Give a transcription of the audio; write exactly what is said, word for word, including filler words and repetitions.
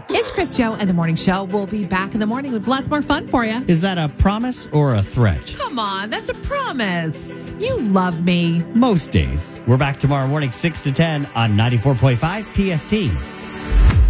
It's Chris Joe and the Morning Show. We'll be back in the morning with lots more fun for you. Is that a promise or a threat? Come on, that's a promise. You love me. Most days. We're back tomorrow morning, six to ten on ninety-four point five P S T.